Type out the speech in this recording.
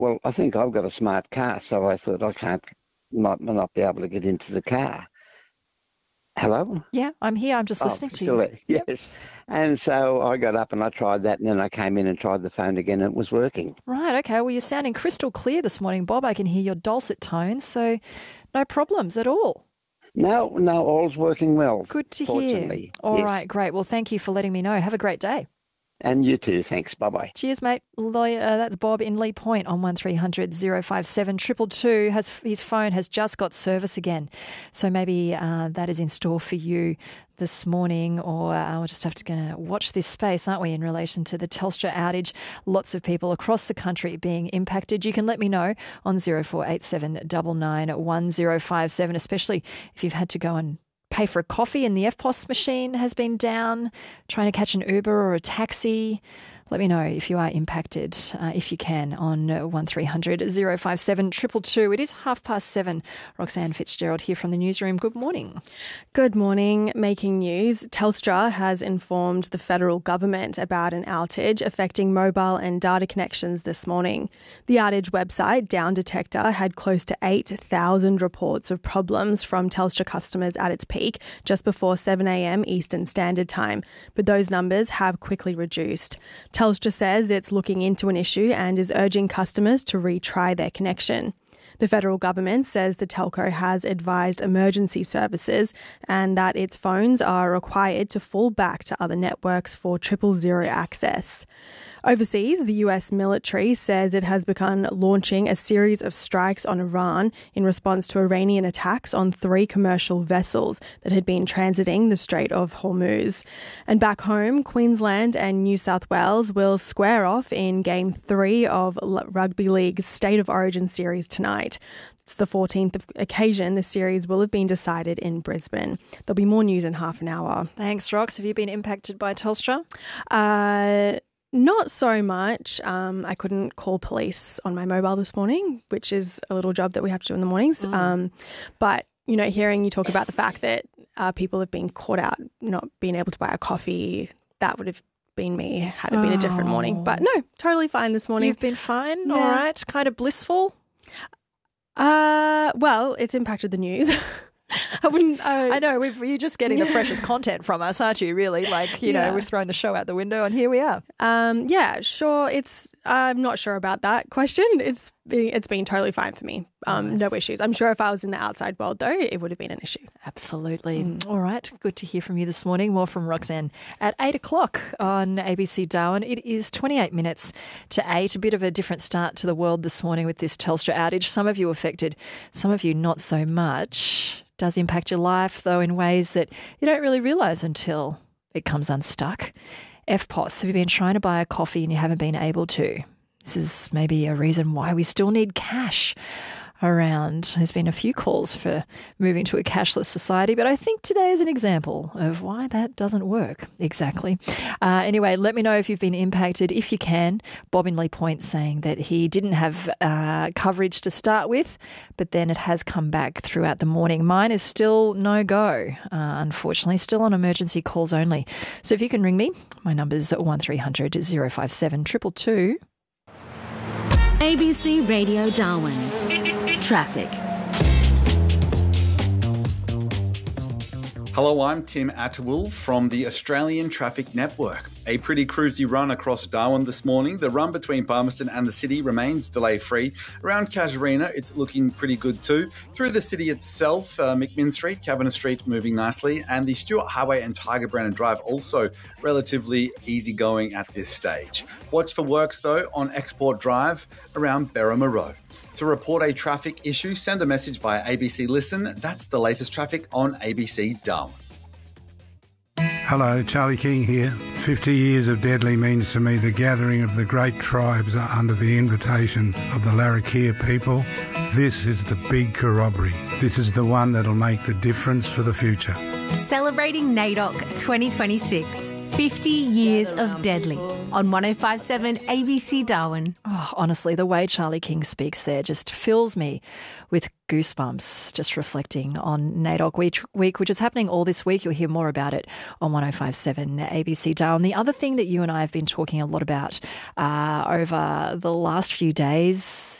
Well, I think I've got a smart car, so I thought might not be able to get into the car. Hello? Yeah, I'm here. I'm just listening to still you. there. Yes. And so I got up and I tried that, and then I came in and tried the phone again, and it was working. Right, okay. Well, you're sounding crystal clear this morning, Bob. I can hear your dulcet tones, so no problems at all. No, all's working well. Good to fortunately. hear. All Yes. right, great. Well, thank you for letting me know. Have a great day. And you too. Thanks. Bye-bye. Cheers, mate. That's Bob in Lee Point on 1300 057 222. His phone has just got service again. So maybe that is in store for you this morning, or we'll just have to gonna watch this space, aren't we, in relation to the Telstra outage. Lots of people across the country being impacted. You can let me know on 0487 99 1057, especially if you've had to go and pay for a coffee and the EFTPOS machine has been down, trying to catch an Uber or a taxi. Let me know if you are impacted, if you can, on 1300 057 222. It is 7:30. Roxanne Fitzgerald here from the newsroom. Good morning. Good morning. Making news. Telstra has informed the federal government about an outage affecting mobile and data connections this morning. The outage website, Down Detector, had close to 8,000 reports of problems from Telstra customers at its peak, just before 7 a.m. Eastern Standard Time. But those numbers have quickly reduced. Telstra says it's looking into an issue and is urging customers to retry their connection. The federal government says the telco has advised emergency services and that its phones are required to fall back to other networks for 000 access. Overseas, the US military says it has begun launching a series of strikes on Iran in response to Iranian attacks on 3 commercial vessels that had been transiting the Strait of Hormuz. And back home, Queensland and New South Wales will square off in Game 3 of Rugby League's State of Origin series tonight. It's the 14th occasion the series will have been decided in Brisbane. There'll be more news in half an hour. Thanks, Rox. Have you been impacted by Telstra? Not so much. I couldn't call police on my mobile this morning, which is a little job that we have to do in the mornings. But, you know, hearing you talk about the fact that people have been caught out not being able to buy a coffee, that would have been me had it been a different morning. But no, totally fine this morning. You've been fine? Yeah. All right. Kind of blissful? Well, it's impacted the news. I know, you're just getting the freshest content from us, aren't you, really? Like, you know, we've thrown the show out the window and here we are. Yeah, sure. I'm not sure about that question. It's been totally fine for me. Nice. No issues. I'm sure if I was in the outside world, though, it would have been an issue. Absolutely. All right. Good to hear from you this morning. More from Roxanne at 8 o'clock on ABC Darwin. It is 28 minutes to 8. A bit of a different start to the world this morning with this Telstra outage. Some of you affected, some of you not so much. Does impact your life, though, in ways that you don't really realise until it comes unstuck. EFTPOS, have you been trying to buy a coffee and you haven't been able to? This is maybe a reason why we still need cash around. There's been a few calls for moving to a cashless society, but I think today is an example of why that doesn't work exactly. Anyway, let me know if you've been impacted. If you can, Bob in Lee Point saying that he didn't have coverage to start with, but then it has come back throughout the morning. Mine is still no go, unfortunately, still on emergency calls only. So if you can ring me, my number's 1300 057 222. ABC Radio Darwin. Traffic. Hello, I'm Tim Atwill from the Australian Traffic Network. A pretty cruisy run across Darwin this morning. The run between Palmerston and the city remains delay-free. Around Casuarina, it's looking pretty good too. Through the city itself, McMinn Street, Kavanagh Street moving nicely, and the Stewart Highway and Tiger Brannon Drive also relatively easygoing at this stage. Watch for works though on Export Drive around Berrima Road. To report a traffic issue, send a message via ABC Listen. That's the latest traffic on ABC Darwin. Hello, Charlie King here. 50 years of Deadly means to me the gathering of the great tribes under the invitation of the Larrakia people. This is the big corroboree. This is the one that'll make the difference for the future. Celebrating NAIDOC 2026. 50 years of Deadly on 105.7 ABC Darwin. Oh, honestly, the way Charlie King speaks there just fills me with goosebumps, just reflecting on NAIDOC week, which is happening all this week. You'll hear more about it on 105.7 ABC Darwin. The other thing that you and I have been talking a lot about over the last few days